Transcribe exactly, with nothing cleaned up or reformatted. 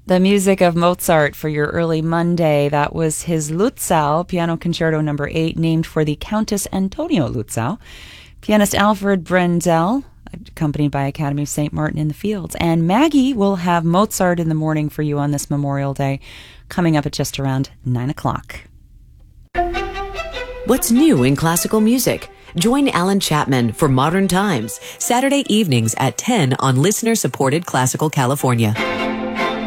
The music of Mozart for your early Monday. That was his Lutzow, Piano Concerto number eight, named for the Countess Antonio Lutzow. Pianist Alfred Brendel, accompanied by Academy of Saint Martin in the Fields. And Maggie will have Mozart in the morning for you on this Memorial Day, coming up at just around nine o'clock. What's new in classical music? Join Alan Chapman for Modern Times, Saturday evenings at ten on listener-supported Classical California.